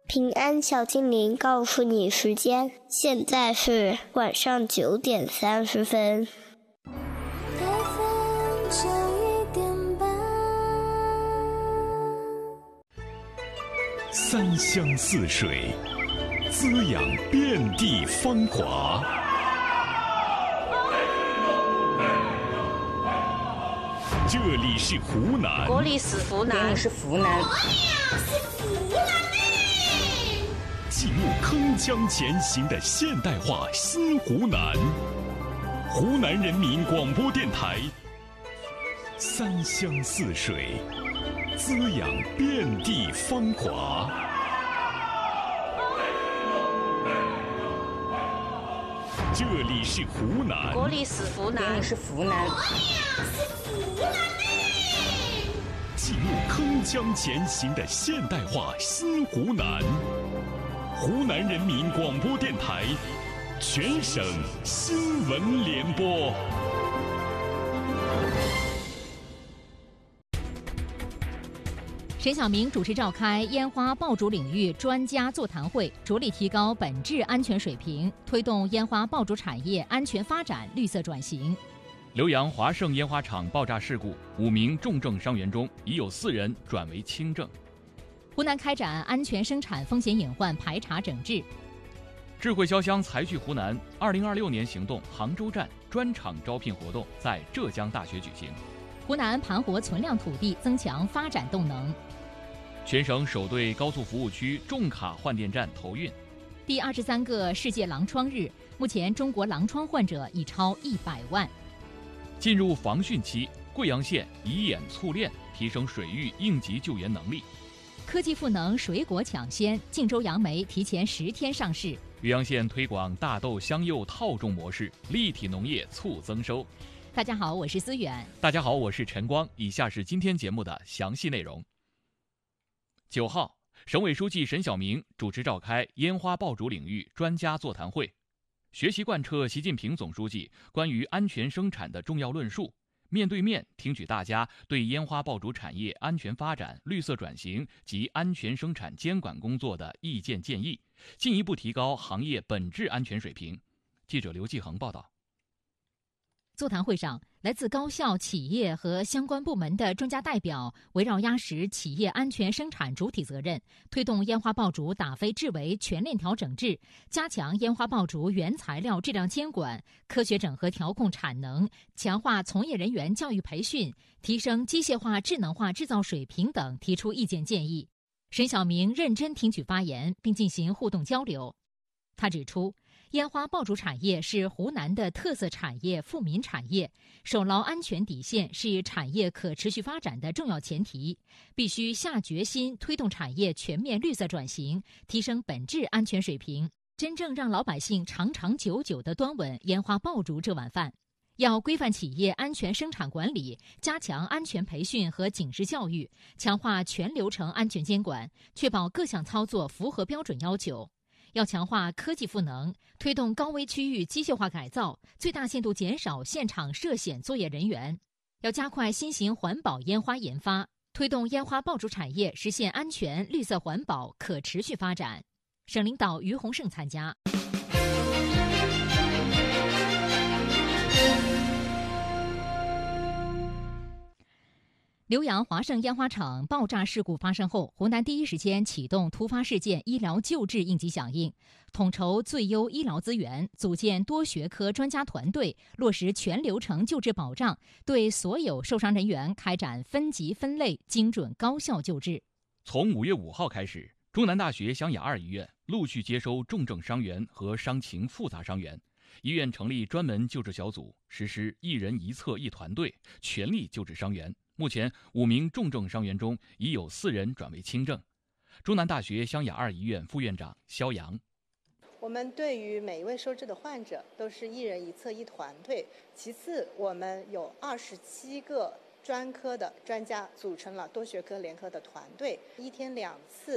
平安小精灵告诉你时间，现在是晚上9:30。 三湘四水，滋养遍地芳华。这里是湖南， 国里是湖南， 这里是湖南， 进入铿锵前行的现代化新湖南。湖南人民广播电台，三湘四水，滋养遍地芳华。这里是湖南， 国里是湖南， 这里是湖南， 进入铿锵前行的现代化新湖南。湖南人民广播电台，全省新闻联播。 沈晓明主持召开烟花爆竹领域专家座谈会，着力提高本质安全水平，推动烟花爆竹产业安全发展、绿色转型。 浏阳华盛烟花厂爆炸事故，5名重症伤员中已有4人转为轻症。 湖南开展安全生产风险隐患排查整治。 智慧潇湘财聚湖南2026年行动杭州站专场招聘活动在浙江大学举行。 湖南盘活存量土地，增强发展动能。 全省首对高速服务区重卡换电站投运。 第23个世界狼疮日，目前中国狼疮患者已超100万。 进入防汛期，贵阳县以眼促练，提升水域应急救援能力。 科技赋能水果抢先，晋州杨梅提前10天上市。 余阳县推广大豆香柚套种模式，立体农业促增收。 大家好，我是思远。 大家好，我是陈光。以下是今天节目的详细内容。9号，省委书记沈晓明主持召开烟花爆竹领域专家座谈会，学习贯彻习近平总书记关于安全生产的重要论述，面对面听取大家对烟花爆竹产业安全发展、绿色转型及安全生产监管工作的意见建议，进一步提高行业本质安全水平。记者刘继恒报道。 座谈会上，来自高校、企业和相关部门的专家代表围绕压实企业安全生产主体责任，推动烟花爆竹打非制为全链条整治，加强烟花爆竹原材料质量监管，科学整合调控产能，强化从业人员教育培训，提升机械化、智能化制造水平等提出意见建议。沈晓明认真听取发言，并进行互动交流。他指出，烟花爆竹产业是湖南的特色产业、富民产业，守牢安全底线是产业可持续发展的重要前提，必须下决心推动产业全面绿色转型，提升本质安全水平，真正让老百姓长长久久地端稳烟花爆竹这碗饭。要规范企业安全生产管理，加强安全培训和警示教育，强化全流程安全监管，确保各项操作符合标准要求。要强化科技赋能，推动高危区域机械化改造，最大限度减少现场涉险作业人员。要加快新型环保烟花研发，推动烟花爆竹产业实现安全、绿色环保、可持续发展。省领导于洪胜参加。浏阳华盛烟花厂爆炸事故发生后，湖南第一时间启动突发事件医疗救治应急响应，统筹最优医疗资源，组建多学科专家团队，落实全流程救治保障，对所有受伤人员开展分级分类、精准高效救治。 从5月5号开始，中南大学湘雅2医院陆续接收重症伤员和伤情复杂伤员，医院成立专门救治小组，实施一人一侧一团队，全力救治伤员。目前5名重症伤员中已有4人转为轻症。中南大学湘雅2医院副院长肖阳： 我们对于每一位收治的患者都是一人一侧一团队。其次，我们有27个专科的专家组成了多学科联合的团队，1天2次